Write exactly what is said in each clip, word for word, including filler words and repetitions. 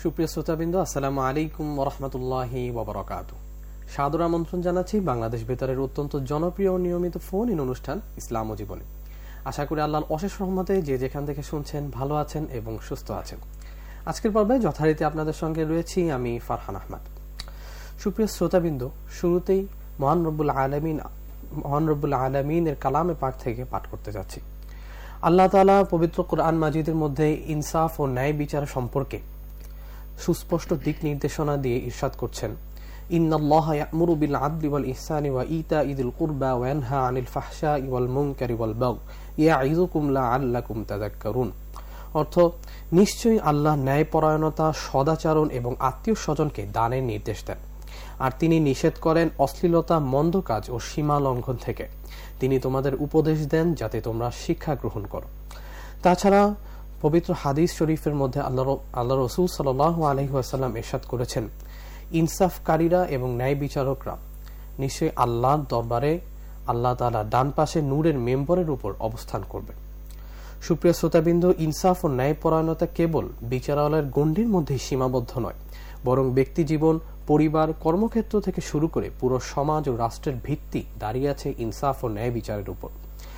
সুপ্রিয় শ্রোতাবৃন্দ, আসসালামু আলাইকুম ওয়া রাহমাতুল্লাহি ওয়া বারাকাতুহু। সাদর আমন্ত্রণ জানাচ্ছি বাংলাদেশ বেতারের অত্যন্ত জনপ্রিয় ও নিয়মিত ফোন ইন অনুষ্ঠান ইসলাম ও জীবনে। আশা করি আল্লাহর অশেষ রহমতে যে যেখান থেকে শুনছেন ভালো আছেন এবং সুস্থ আছেন। আজকের পর্বে যথারীতি আপনাদের সঙ্গে রয়েছি আমি ফারহান আহমদ। সুপ্রিয় শ্রোতাবৃন্দ, শুরুতেই মহান রব্বুল আলামিন মহান রব্বুল আলামিনের কালামে পাক থেকে পাঠ করতে যাচ্ছি। আল্লাহ তাআলা পবিত্র কোরআন মাজিদের মধ্যে ইনসাফ ও ন্যায় বিচার সম্পর্কে সুস্পষ্ট দিক নির্দেশনা দিয়ে ইরশাদ করছেন, ইন্নাল্লাহা ইয়া'মুরু বিল আদলি ওয়াল ইহসানি ওয়া ইতাইযিল কুরবা ওয়া ইয়ানহা আনিল ফাহশাই ওয়াল মুনকারি ওয়াল বাগই ইয়া'ইযুকুম লা'আল্লাকুম তাযাক্কারুন। অর্থ, নিশ্চয়ই আল্লাহ ন্যায়পরায়ণতা, সদাচরণ এবং আত্মীয় স্বজনকে দানের নির্দেশ দেন, আর তিনি নিষেধ করেন অশ্লীলতা, মন্দ কাজ ও সীমা লঙ্ঘন থেকে। তিনি তোমাদের উপদেশ দেন যাতে তোমরা শিক্ষা গ্রহণ করো। তাছাড়া পবিত্র হাদিস শরীফের মধ্যে আল্লাহ আল্লাহ রসুল সাল্লাল্লাহু আলাইহি ওয়াসাল্লাম ইরশাদ করেছেন, ইনসাফকারীরা এবং ন্যায় বিচারকরা নিশ্চয়ই আল্লাহর দরবারে আল্লাহ তাআলা ডান পাশে নূরের মেম্বরের উপর অবস্থান করবে। সুপ্রিয় শ্রোতাবৃন্দ, ইনসাফ ও ন্যায়পরায়ণতা কেবল বিচারালয়ের গণ্ডির মধ্যেই সীমাবদ্ধ নয়, বরং ব্যক্তি জীবন, পরিবার, কর্মক্ষেত্র থেকে শুরু করে পুরো সমাজ ও রাষ্ট্রের ভিত্তি দাঁড়িয়ে আছে ইনসাফ ও ন্যায় বিচারের উপর।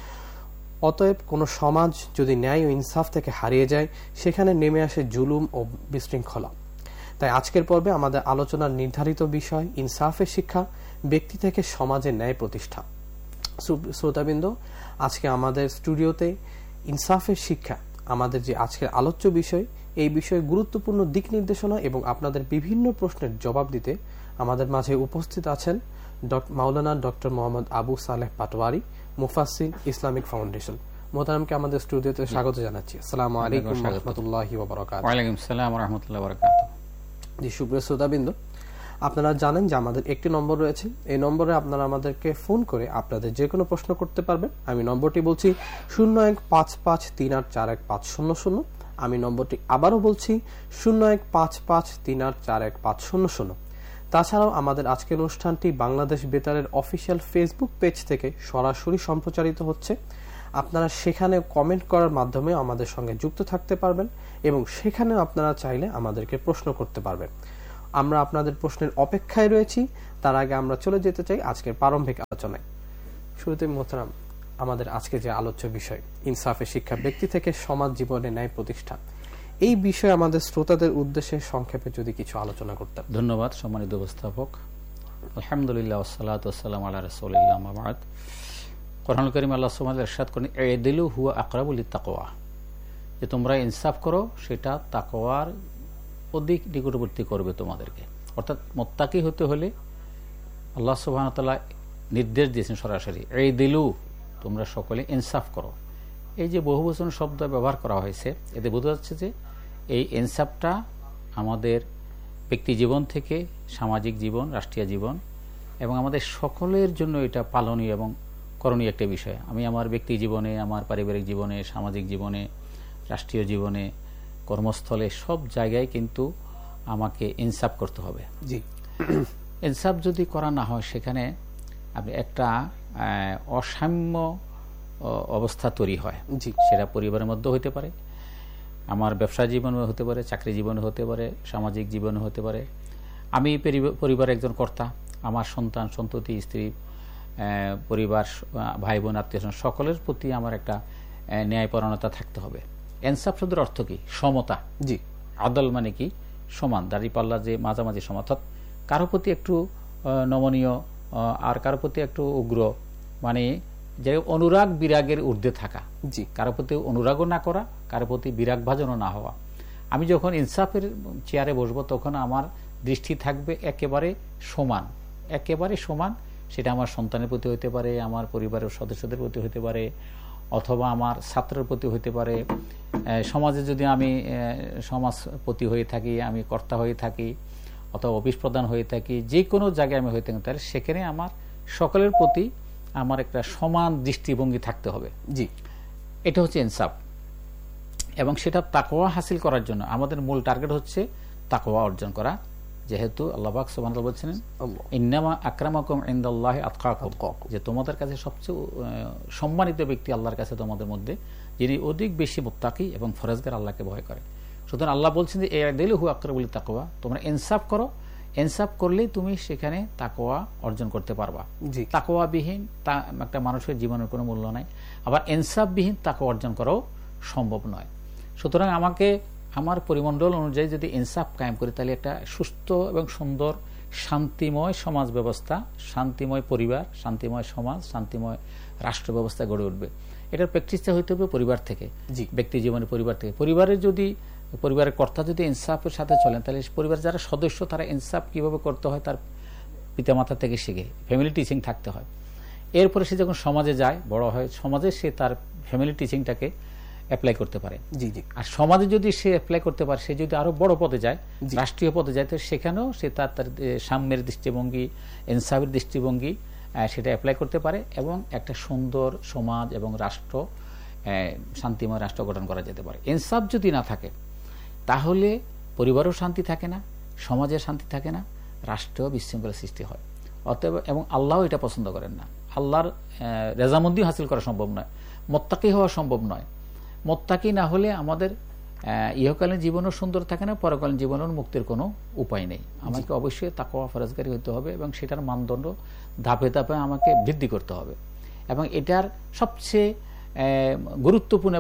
অতএব কোন সমাজ যদি ন্যায় ও ইনসাফ থেকে হারিয়ে যায়, সেখানে নেমে আসে জুলুম ও বিশৃঙ্খলা। তাই আজকের পর্বে আমাদের আলোচনার নির্ধারিত বিষয় ইনসাফের শিক্ষা, ব্যক্তি থেকে সমাজের ন্যায় প্রতিষ্ঠা। শ্রোতাবৃন্দ, আজকে আমাদের স্টুডিওতে ইনসাফের শিক্ষা আমাদের যে আজকের আলোচ্য বিষয়, এই বিষয়ে গুরুত্বপূর্ণ দিক নির্দেশনা এবং আপনাদের বিভিন্ন প্রশ্নের জবাব দিতে আমাদের মাঝে উপস্থিত আছেন মাওলানা doctor Mohammad Abu Saleh Patwari, মুফাসসির, Islamic foundation. মোহতারামকে আমাদের স্টুডিওতে স্বাগত জানাচ্ছি। আসসালামু আলাইকুম ওয়া রাহমাতুল্লাহি ওয়া বারাকাতুহু। ওয়া আলাইকুম আসসালাম ওয়া রাহমাতুল্লাহি ওয়া বারাকাতুহু। জি সুপ্রিয় শ্রোতাবৃন্দ, আপনারা জানেন যে আমাদের একটি নম্বর রয়েছে। এই নম্বরে আপনারা আমাদেরকে ফোন করে আপনাদের যে কোনো প্রশ্ন করতে পারবেন। আমি নম্বরটি বলছি শূন্য এক পাঁচ পাঁচ তিন আট চার এক পাঁচ শূন্য শূন্য। আমি নম্বরটি আবারও বলছি শূন্য এক পাঁচ পাঁচ তিন আট চার এক পাঁচ শূন্য শূন্য। তাছাড়াও আমাদের আজকের অনুষ্ঠানটি বাংলাদেশ বেতারের অফিসিয়াল ফেসবুক পেজ থেকে সরাসরি সম্প্রচারিত হচ্ছে। আপনারা সেখানে কমেন্ট করার মাধ্যমে আমাদের সঙ্গে যুক্ত থাকতে পারবেন এবং সেখানে আপনারা চাইলে আমাদেরকে প্রশ্ন করতে পারবেন। আমরা আপনাদের প্রশ্নের অপেক্ষায় রয়েছি। তার আগে আমরা চলে যেতে চাই আজকের প্রারম্ভিক আলোচনায়। শুরুতে মোহতারাম, আমাদের আজকে যে আলোচ্য বিষয় ইনসাফের শিক্ষা, ব্যক্তি থেকে সমাজ জীবনে ন্যায় প্রতিষ্ঠা, এই বিষয়ে আমাদের শ্রোতাদের উদ্দেশ্যে সংক্ষেপে যদি কিছু আলোচনা করতেন। ধন্যবাদ সম্মানিত উপস্থাপক। আলহামদুলিল্লাহ ওয়াসসালাতু ওয়াসসালামু আলা রাসূলিল্লাহ, আম্মা বা'দ। কোরআনুল কারীম আল্লাহ সুবহানাহু ওয়া তাআলা ইরশাদ করেন, ইদিলু হুয়া আকরাবু লিত-তাকওয়া, যে তোমরা ইনসাফ করো, সেটা তাকওয়ার অধিক নিকটবর্তী করবে তোমাদেরকে। অর্থাৎ মুত্তাকি হতে হলে আল্লাহ সুবহানাহু ওয়া তাআলা নির্দেশ দিয়েছেন সরাসরি, ইদিলু, তোমরা সকলে ইনসাফ করো। এই যে বহুবচন শব্দ ব্যবহার করা হয়েছে, এতে বোঝা যাচ্ছে যে এই ইনসাফটা আমাদের ব্যক্তি জীবন থেকে সামাজিক জীবন, রাষ্ট্রীয় জীবন এবং আমাদের সকলের জন্য এটা পালনীয় এবং করণীয় একটা বিষয়। আমি আমার ব্যক্তি জীবনে, আমার পারিবারিক জীবনে, সামাজিক জীবনে, রাষ্ট্রীয় জীবনে, কর্মস্থলে, সব জায়গায় কিন্তু আমাকে ইনসাফ করতে হবে। জি, ইনসাফ যদি করা না হয়, সেখানে আপনি একটা অসাম্য অবস্থা তৈরি হয়। সেটা পরিবারের মধ্যে হতে পারে, আমার ব্যবসা জীবনে হতে পারে, চাকরি জীবনে হতে পারে, সামাজিক জীবনে হতে পারে। আমি পরিবারের একজন কর্তা, আমার সন্তান, সন্ততি, স্ত্রী, পরিবার, ভাই বোন, আত্মীয় স্বজন, সকলের প্রতি আমার একটা ন্যায়পরায়ণতা থাকতে হবে। ইনসাফ শব্দের অর্থ কি? সমতা। জি, আদল মানে কি? সমান, দাঁড়িপাল্লা যে মাঝামাঝি সমান। অর্থাৎ কারো প্রতি একটু নমনীয় আর কারো প্রতি একটু উগ্র, মানে যে অনুরাগ বিরাগের ঊর্ধ্বে থাকা। জি, কারো প্রতি অনুরাগও না করা, কারো প্রতি বিরাগ ভাজনও না হওয়া। আমি যখন ইনসাফের চেয়ারে বসবো, তখন আমার দৃষ্টি থাকবে একেবারে সমান, একেবারে সমান। সেটা আমার সন্তানের প্রতি হতে পারে, আমার পরিবারের সদস্যদের প্রতি হতে পারে, অথবা আমার ছাত্রের প্রতি হতে পারে। সমাজে যদি আমি সমাজপতি হয়ে থাকি, আমি কর্তা হয়ে থাকি, অথবা অফিস প্রধান হয়ে থাকি, যে কোনো জায়গায় আমি হয়ে থাকি, তাহলে সেখানে আমার সকলের প্রতি আমার একটা সমান দৃষ্টিভঙ্গি থাকতে হবে। জি, এটা হচ্ছে ইনসাফ। এবং সেটা তাকওয়া হাসিল করার জন্য আমাদের মূল টার্গেট হচ্ছে তাকওয়া অর্জন করা। যেহেতু আল্লাহ পাক সুবহানাহু ওয়া তাআলা বলছেন, ইন্নামা আকরামাকুম ইনদাল্লাহি আতকাকুম, যে তোমাদের কাছে সবচেয়ে সম্মানিত ব্যক্তি আল্লাহর কাছে তোমাদের মধ্যে যিনি অধিক বেশি মুত্তাকি এবং ফরজগার, আল্লাহকে ভয় করে। সুতরাং আল্লাহ বলছেন যে ইদিলু হুয়া আকরাবু লিত্তাকওয়া, তোমরা ইনসাফ করো, ইনসাফ করলেই তুমি সেখানে তাকওয়া অর্জন করতে পারবা। তাকওয়া বিহীন তা একটা মানুষের জীবনের কোনো মূল্য নাই, আবার ইনসাফ বিহীন তাকওয়া অর্জন করাও সম্ভব নয়। সুতরাং আমাকে আমার পরিমণ্ডল অনুযায়ী যদি ইনসাফ কায়েম করি, তাহলে একটা সুস্থ এবং সুন্দর শান্তিময় সমাজ ব্যবস্থা, শান্তিময় পরিবার, শান্তিময় সমাজ, শান্তিময় রাষ্ট্র ব্যবস্থা গড়ে উঠবে। এটার প্র্যাকটিসটা হইতে হবে পরিবার থেকে, ব্যক্তি জীবনের পরিবার থেকে। পরিবারের যদি পরিবারের কর্তা যদি ইনসাফের সাথে চলেন, তাহলে পরিবারের যারা সদস্য তারা ইনসাফ কিভাবে করতে হয় তার পিতামাতা থেকে শিখে, ফ্যামিলি টিচিং থাকতে হয়। এরপরে সে যখন সমাজে যায়, বড় হয়, সমাজে সে তার ফ্যামিলি টিচিংটাকে অ্যাপ্লাই করতে পারে। জি জি আর সমাজে যদি সে অ্যাপ্লাই করতে পারে, সে যদি আরো বড় পদে যায়, রাষ্ট্রীয় পদে যায়, তো সেখানেও সে তার তার সাম্যের দৃষ্টিভঙ্গি, ইনসাফের দৃষ্টিভঙ্গি সেটা অ্যাপ্লাই করতে পারে, এবং একটা সুন্দর সমাজ এবং রাষ্ট্র, শান্তিময় রাষ্ট্র গঠন করা যেতে পারে। ইনসাফ যদি না থাকে, তাহলে পরিবারও শান্তি থাকে না, সমাজের শান্তি থাকে না, রাষ্ট্রেও বিশৃঙ্খলা সৃষ্টি হয়। অতএব, এবং আল্লাহও এটা পছন্দ করেন না। আল্লাহর রেজামন্দি হাসিল করা সম্ভব নয়, মুত্তাকি হওয়া সম্ভব নয়। মুত্তাকি না হলে আমাদের ইহকালীন জীবনও সুন্দর থাকে না, পরকালীন জীবনের মুক্তির কোনো উপায় নেই। আমাকে অবশ্যই তাকওয়া ফরজগারি হতে হবে, এবং সেটার মানদণ্ড ধাপে ধাপে আমাকে বৃদ্ধি করতে হবে। এবং এটার সবচেয়ে গুরুত্বপূর্ণ